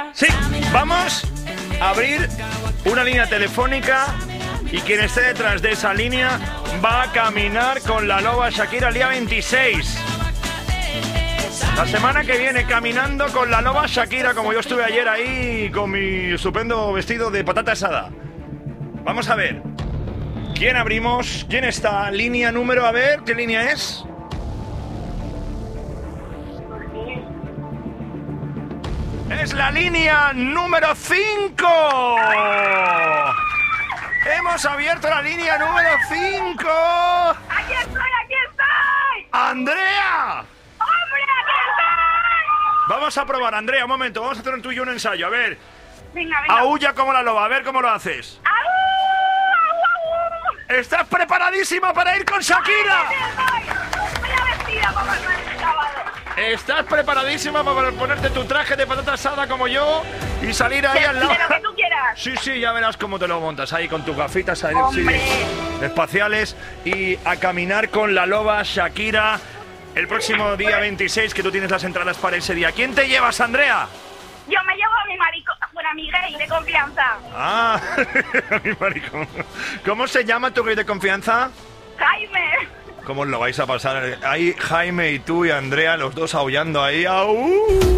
Sí, vamos a abrir una línea telefónica y quien esté detrás de esa línea va a caminar con la loba Shakira el día 26. La semana que viene caminando con la loba Shakira, como yo estuve ayer ahí con mi estupendo vestido de patata asada. Vamos a ver. ¿Quién abrimos? ¿Quién está? Línea número, a ver, ¿qué línea es? ¡Es la línea número 5! ¡Hemos abierto la línea número 5! ¡Aquí estoy! ¡Andrea! ¡Hombre, aquí estoy! Vamos a probar, Andrea, un momento. Vamos a hacer tú y yo un ensayo. A ver. Venga. Aúlla como la loba. A ver cómo lo haces. ¡Au! ¿Estás preparadísima para ir con Shakira? Voy a vestida como el sábado. ¿Estás preparadísima para ponerte tu traje de patata asada como yo y salir ahí al lado? De lo que tú quieras. Sí, ya verás cómo te lo montas ahí con tus gafitas ahí, ¡Hombre! espaciales y a caminar con la loba Shakira el próximo día 26, que tú tienes las entradas para ese día. ¿Quién te llevas, Andrea? Yo me llevo a mi maricón, bueno, a mi gay de confianza. Ah, mi maricón. ¿Cómo se llama tu gay de confianza? Jaime. ¿Cómo os lo vais a pasar? Ahí Jaime y tú y Andrea, los dos aullando ahí. ¡Au!